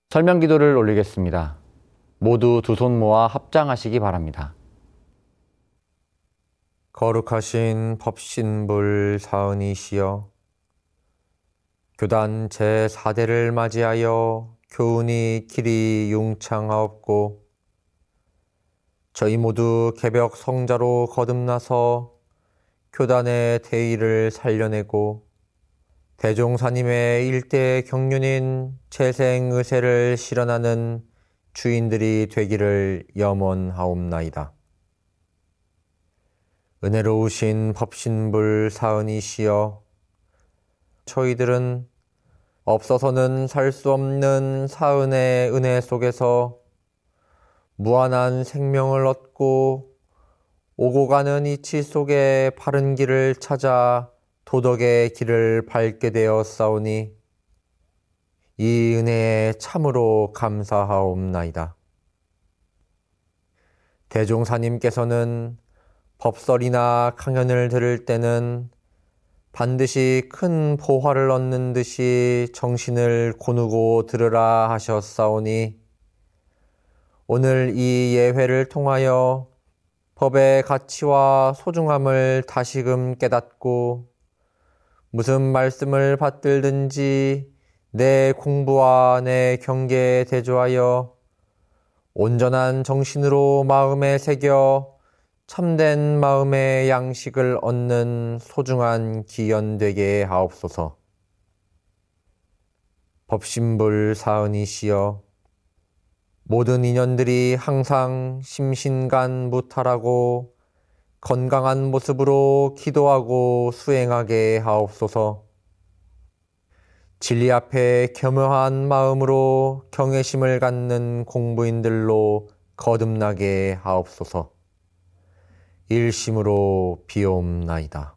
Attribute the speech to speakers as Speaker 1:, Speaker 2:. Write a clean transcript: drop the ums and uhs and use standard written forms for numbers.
Speaker 1: 설명 기도를 올리겠습니다. 모두 두 손 모아 합장하시기 바랍니다.
Speaker 2: 거룩하신 법신불 사은이시여, 교단 제4대를 맞이하여 교훈이 길이 융창하옵고 저희 모두 개벽 성자로 거듭나서 교단의 대의를 살려내고 대종사님의 일대 경륜인 재생의세를 실현하는 주인들이 되기를 염원하옵나이다. 은혜로우신 법신불 사은이시여, 저희들은 없어서는 살 수 없는 사은의 은혜 속에서 무한한 생명을 얻고 오고 가는 이치 속에 바른 길을 찾아 도덕의 길을 밟게 되었사오니 이 은혜에 참으로 감사하옵나이다. 대종사님께서는 법설이나 강연을 들을 때는 반드시 큰 보화를 얻는 듯이 정신을 고누고 들으라 하셨사오니 오늘 이 예회를 통하여 법의 가치와 소중함을 다시금 깨닫고 무슨 말씀을 받들든지 내 공부와 내 경계에 대조하여 온전한 정신으로 마음에 새겨 참된 마음의 양식을 얻는 소중한 기연 되게 하옵소서. 법신불 사은이시여, 모든 인연들이 항상 심신간 무탈하고 건강한 모습으로 기도하고 수행하게 하옵소서. 진리 앞에 겸허한 마음으로 경외심을 갖는 공부인들로 거듭나게 하옵소서. 일심으로 비옵나이다.